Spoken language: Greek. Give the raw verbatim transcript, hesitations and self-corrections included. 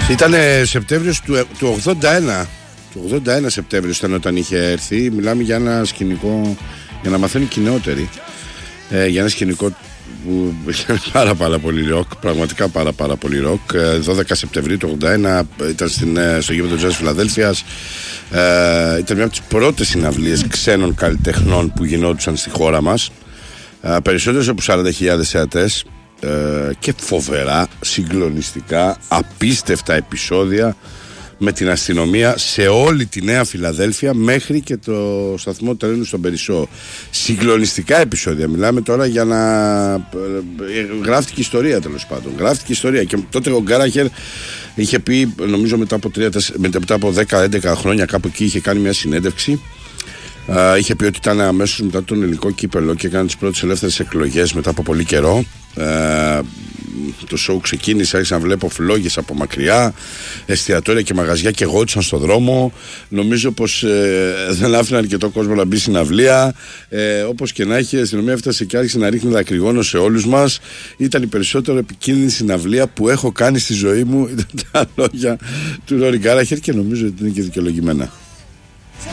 Ήταν Σεπτέμβριος του, του ογδόντα ένα. Του ογδόντα ένα Σεπτέμβριος ήταν όταν είχε έρθει. Μιλάμε για ένα σκηνικό, για να μαθαίνουν κοινότεροι, ε, για ένα σκηνικό που ήταν πάρα πάρα πολύ ροκ, πραγματικά πάρα πάρα πολύ ροκ. δώδεκα Σεπτεμβρίου του ογδόντα ένα ήταν στην, στο γήπεδο του Jazz Φιλαδέλφειας. Ε, ήταν μια από τις πρώτες συναυλίες ξένων καλλιτεχνών που γινόντουσαν στη χώρα μας. Ε, περισσότερες από σαράντα χιλιάδες θεατές, ε, και φοβερά, συγκλονιστικά, απίστευτα επεισόδια με την αστυνομία σε όλη τη Νέα Φιλαδέλφεια μέχρι και το σταθμό τρένου στον Περισσό. Συγκλονιστικά επεισόδια. Μιλάμε τώρα για να γράφτηκε ιστορία, τέλος πάντων. Γράφτηκε ιστορία. Και τότε ο Γκάραχερ είχε πει, νομίζω μετά από, μετά από δέκα έντεκα χρόνια, κάπου εκεί είχε κάνει μια συνέντευξη. Uh, είχε πει ότι ήταν αμέσως μετά τον ελληνικό κύπελο και έκανε τις πρώτες ελεύθερες εκλογές μετά από πολύ καιρό. Uh, το show ξεκίνησε, άρχισα να βλέπω φλόγες από μακριά, εστιατόρια και μαγαζιά και γόντουσαν στον δρόμο. Νομίζω πως ε, δεν άφηναν αρκετό κόσμο να μπει στην αυλία. Ε, όπως και να έχει, η αστυνομία έφτασε και άρχισε να ρίχνει δακρυγόνο σε όλους μας. Ήταν η περισσότερο επικίνδυνη συναυλία που έχω κάνει στη ζωή μου. Ήταν τα λόγια του Ρόρι Γκάραχερ και νομίζω ότι είναι και δικαιολογημένα.